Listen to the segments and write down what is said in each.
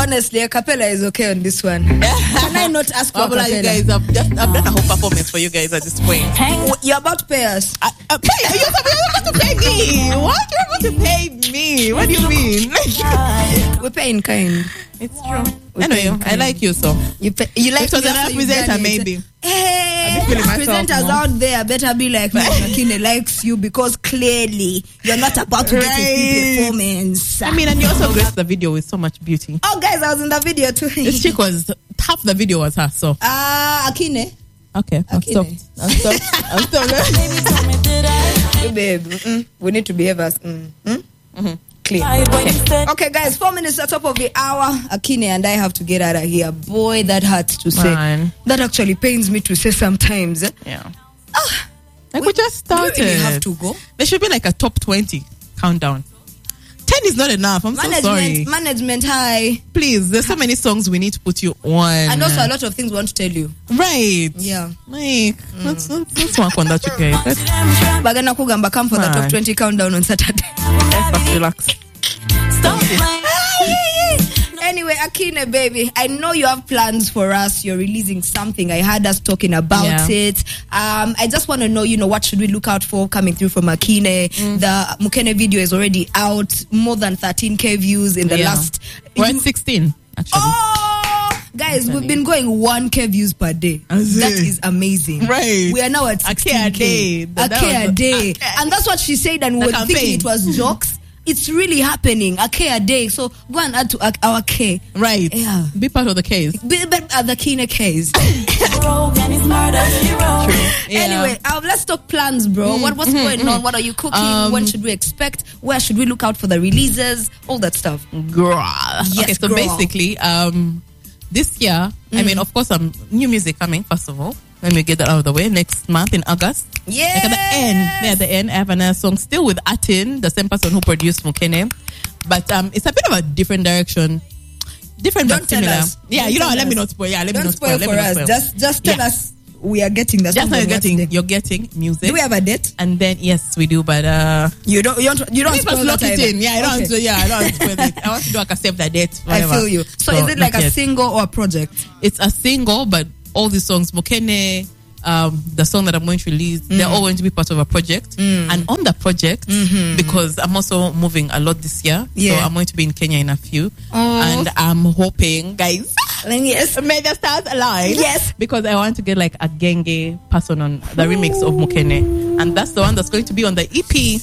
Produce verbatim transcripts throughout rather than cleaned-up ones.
Honestly, a cappella is okay on this one. Can I not ask for a cappella? You guys, I've, just, I've done a whole performance for you guys at this point. You're about to pay us. I, uh, pay, you're, you're about to pay me. What? You're about to pay me. What do you mean? We pay in kind. It's true. We anyway, I like you so. You pay, you like it was an presenter, maybe. Hey, presenters out there better be like me. Akine likes you because clearly you're not about to right. get a performance. I mean, and you also graced the video with so much beauty. Oh, guys, I was in the video too. This chick was half the video was her. So ah, uh, Akine. Okay, I'll stop. I'll stop. I'll stop. Hey, babe, mm-mm. we need to behave as. Mm. Mm? Mm-hmm. Clear. Okay. okay, guys, four minutes at the top of the hour. Akine and I have to get out of here. Boy, that hurts to say. Man. That actually pains me to say sometimes. Yeah. Ah, like we, we just started. Do we really have to go? There should be like a top twenty countdown. ten is not enough. I'm management, so sorry. Management, hi. Please, there's so many songs we need to put you on. And also a lot of things we want to tell you. Right. Yeah. Like, mm. let's, let's, let's work on that, you guys. Bagana Kugamba come for Man. the top twenty countdown on Saturday. Let's relax. Stop. Anyway, Akine, baby, I know you have plans for us. You're releasing something. I heard us talking about yeah. it. Um, I just want to know, you know, what should we look out for coming through from Akine? Mm. The Mukene video is already out. More than thirteen K views in the yeah. last... We're at sixteen, actually. Oh! Guys, we've been going one K views per day. As that it? is amazing. Right. We are now at sixteen K. A day. A K a day. And that's what she said, and we were thinking it was jokes. It's really happening. A K a day. So go and add to our K. Right. Yeah. Be part of the case. Be part of the Kine case. Yeah. Anyway, um, let's talk plans, bro. Mm, what, what's mm-hmm, going mm-hmm. on? What are you cooking? Um, when should we expect? Where should we look out for the releases? All that stuff. Girl. Yes, okay, so girl. basically, um, this year, mm. I mean, of course, um, new music coming, first of all. Let me get that out of the way. Next month in August. Yeah. Like at the end, near the end, I have another song still with Atin, the same person who produced Mukene. But um, it's a bit of a different direction. Different Don't but similar. Tell us. Yeah, Don't you know, let us. me not spoil. Yeah, let Don't me not spoil, spoil. for let me us. not spoil. Just, just tell yeah. us we are getting the Just song. you're getting, you're getting music. Do we have a date? And then yes, we do. But uh, you don't, you don't, you don't spoil lock that it in. Yeah, I don't. Okay. To, yeah, I don't want to spoil it. I want to do like a save the date. Whatever. I feel you. So, so is it like a yet. single or a project? It's a single, but all the songs, Mukene, um, the song that I'm going to release, mm. they're all going to be part of a project. Mm. And on the project, mm-hmm. because I'm also moving a lot this year, yeah. so I'm going to be in Kenya in a few. Oh. And I'm hoping, guys, yes, may the stars align. Yes, because I want to get like a Genge person on the Ooh. remix of Mukene, and that's the one that's going to be on the E P.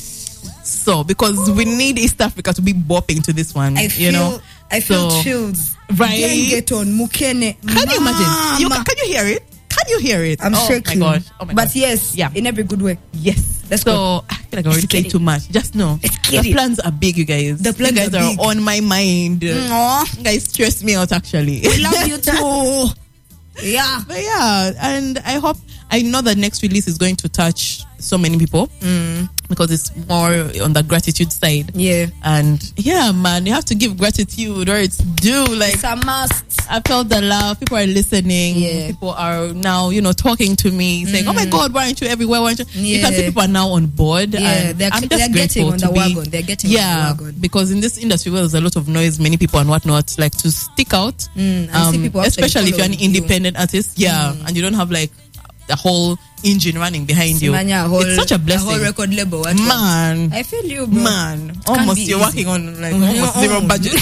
So because Ooh. we need East Africa to be bopping to this one, I feel, you know, I feel so, chills. Right? Genge on Mukene. Can you imagine? You, can you hear it? Can you hear it? I'm oh shaking. My gosh. Oh my but gosh. yes, yeah. in every good way. Yes. Let's so, go. I feel like I already said too much. Just know. The plans are big, you guys. The plans you guys are, are big. on my mind. Aww. You guys stress me out, actually. We love you too. Yeah. But yeah, and I hope, I know the next release is going to touch so many people mm. because it's more on the gratitude side. Yeah. And yeah, man, you have to give gratitude where it's due. Like, it's a must. I felt the love. People are listening. Yeah. People are now, you know, talking to me, saying, mm. "Oh my God, why aren't you everywhere? Why aren't you?" Yeah. You can see people are now on board. Yeah, and they're, I'm just they're getting on the be, wagon. They're getting yeah, on the wagon. because in this industry where there's a lot of noise, many people and whatnot, like to stick out, mm, and um, see people especially if you're an independent you. artist, yeah, mm. and you don't have like the whole engine running behind you. Whole, it's such a blessing. A whole record label. Man. I feel you, bro. Man. Almost you're easy. working on like almost zero budget.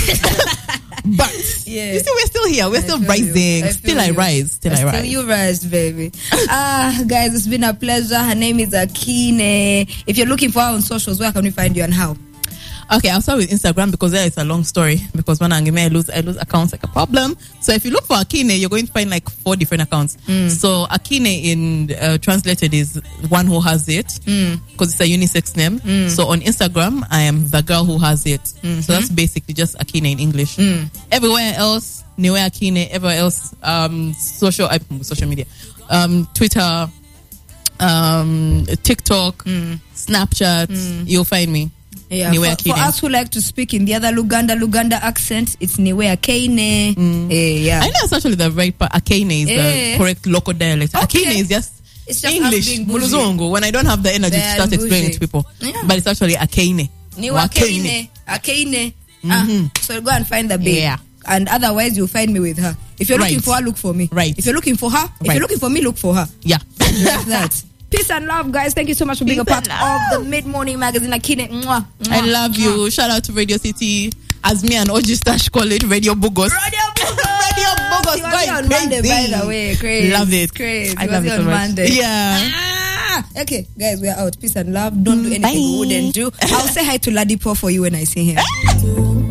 But yeah. you see, we're still here. We're I still rising. I still you. I rise. Still I, I rise. Still you rise, baby. Ah, guys, it's been a pleasure. Her name is Akine. If you're looking for her on socials, where can we find you and how? Okay, I'll start with Instagram because there it's a long story. Because when I lose, I lose accounts like a problem. So if you look for Akine, you're going to find like four different accounts. Mm. So Akine in uh, translated is one who has it because mm. it's a unisex name. Mm. So on Instagram, I am the girl who has it. Mm-hmm. So that's basically just Akine in English. Mm. Everywhere else, Niwe Akine. Everywhere else, um, social uh, social media, um, Twitter, um, TikTok, mm. Snapchat. Mm. You'll find me. Yeah, for, for us who like to speak in the other Luganda Luganda accent, it's Niwe Akine. Mm. Eh, yeah. I know it's actually the right part. Akine is eh. the correct local dialect. Okay. Akine is just, it's just English. Muluzongo. When I don't have the energy they to start explaining to people. Yeah. But it's actually Akine. Niwe Akine. Akine. Mm-hmm. Ah, so go and find the babe. Yeah. and otherwise you'll find me with her. If you're Right. looking for her, look for me. Right. If you're looking for her, if Right. you're looking for me, look for her. Yeah. Like that. Peace and love, guys. Thank you so much for being Peace a part and of the Mid Morning Magazine. Akine, mwah, I mwah, love mwah. you. Shout out to Radio City. As me and Oji Stash call it, Radio Bogos. Radio Bogos. Radio Bogos He was going here on Monday, crazy. by the way. Crazy. Love it. Crazy. I He love was it here so on much. Monday. Yeah. Ah, okay, guys, we're out. Peace and love. Don't do anything we Bye. wouldn't do. I'll say hi to Ladipo for you when I see him.